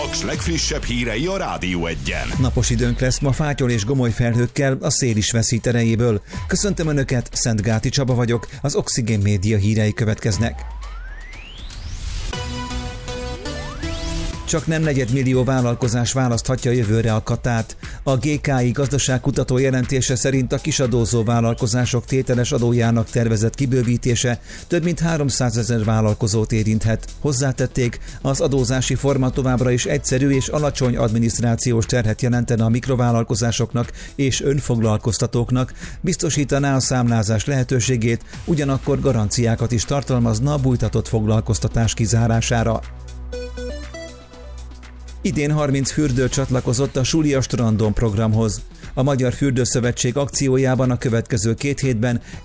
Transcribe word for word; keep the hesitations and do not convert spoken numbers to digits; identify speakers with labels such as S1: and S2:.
S1: Paks legfrissebb hírei a Rádió Egyen.
S2: Napos időnk lesz ma fátyol és gomoly felhőkkel, a szél is veszít erejéből. Köszöntöm Önöket, Szentgáti Csaba vagyok, az Oxigén Média hírei következnek. Csak nem negyedmillió vállalkozás választhatja jövőre a Katát. A gé ká i gazdaságkutató jelentése szerint a kisadózó vállalkozások tételes adójának tervezett kibővítése több mint háromszázezer vállalkozót érinthet. Hozzátették, az adózási forma továbbra is egyszerű és alacsony adminisztrációs terhet jelentene a mikrovállalkozásoknak és önfoglalkoztatóknak, biztosítaná a számlázás lehetőségét, ugyanakkor garanciákat is tartalmazna a bújtatott foglalkoztatás kizárására. Idén harminc fürdő csatlakozott a Suli a strandon programhoz. A Magyar Fürdőszövetség akciójában a következő két hétben